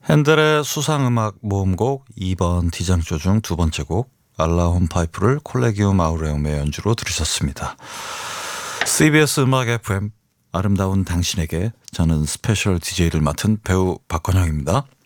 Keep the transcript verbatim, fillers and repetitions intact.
핸델의 수상음악 모음곡 이 번 D장조 중 두 번째 곡 알라 혼파이프를 콜레기움 아우레움의 연주로 들으셨습니다. 씨비에스 음악 에프엠 아름다운 당신에게, 저는 스페셜 디제이를 맡은 배우 박건영입니다.